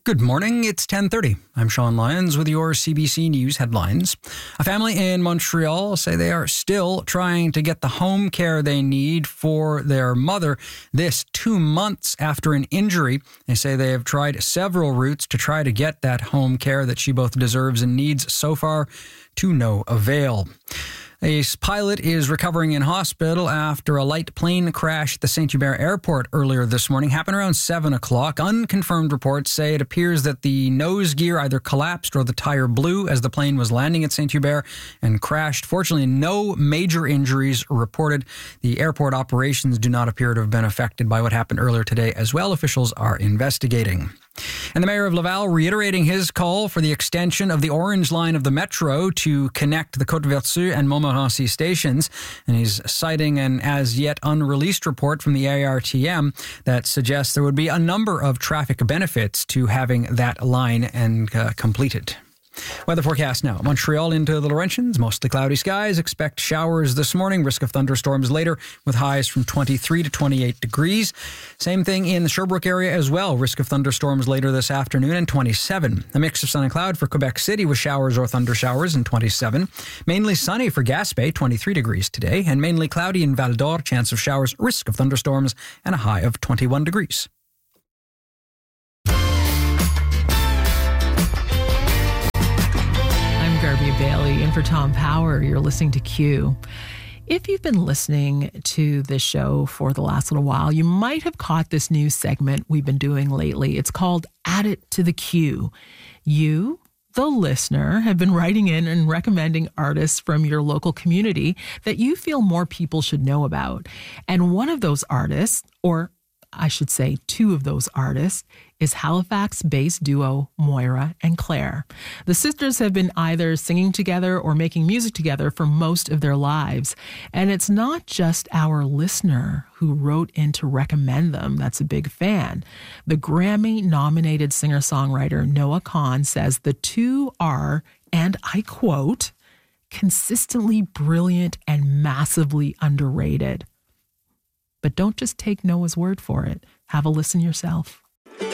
Good morning, it's 10:30. I'm Sean Lyons with your CBC News headlines. A family in Montreal say they are still trying to get the home care they need for their mother. This 2 months after an injury. They say they have tried several routes to try to get that home care that she both deserves and needs, so far to no avail. A pilot is recovering in hospital after a light plane crash at the Saint-Hubert Airport earlier this morning. Happened around 7 o'clock. Unconfirmed reports say it appears that the nose gear either collapsed or the tire blew as the plane was landing at Saint-Hubert and crashed. Fortunately, no major injuries reported. The airport operations do not appear to have been affected by what happened earlier today as well. Officials are investigating. And the mayor of Laval reiterating his call for the extension of the Orange Line of the Metro to connect the Côte-Vertu and Montmorency stations. And he's citing an as yet unreleased report from the ARTM that suggests there would be a number of traffic benefits to having that line completed. Weather forecast now. Montreal into the Laurentians, mostly cloudy skies. Expect showers this morning. Risk of thunderstorms later with highs from 23 to 28 degrees. Same thing in the Sherbrooke area as well. Risk of thunderstorms later this afternoon and 27. A mix of sun and cloud for Quebec City with showers or thunder showers and 27. Mainly sunny for Gaspé, 23 degrees today. And mainly cloudy in Val d'Or. Chance of showers, risk of thunderstorms and a high of 21 degrees. Garvey Bailey in for Tom Power. You're listening to Q. If you've been listening to this show for the last little while, you might have caught this new segment we've been doing lately. It's called Add It to the Q. You, the listener, have been writing in and recommending artists from your local community that you feel more people should know about. And one of those artists, or I should say two of those artists, is Halifax-based duo Moira and Claire. The sisters have been either singing together or making music together for most of their lives. And it's not just our listener who wrote in to recommend them that's a big fan. The Grammy-nominated singer-songwriter Noah Kahan says the two are, and I quote, consistently brilliant and massively underrated. But don't just take Noah's word for it. Have a listen yourself.